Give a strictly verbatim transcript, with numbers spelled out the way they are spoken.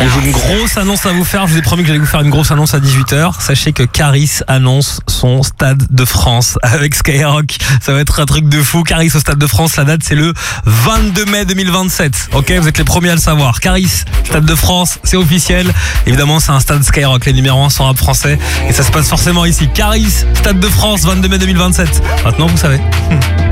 Et j'ai une grosse annonce à vous faire. Je vous ai promis que j'allais vous faire une grosse annonce à dix-huit heures. Sachez que Caris annonce son Stade de France avec Skyrock. Ça va être un truc de fou. Caris au Stade de France, la date c'est le vingt-deux mai deux mille vingt-sept. Ok, vous êtes les premiers à le savoir. Caris, Stade de France, c'est officiel. Évidemment, c'est un stade Skyrock, les numéros un sont rap français. Et ça se passe forcément ici. Caris, Stade de France, vingt-deux mai deux mille vingt-sept. Maintenant, vous savez.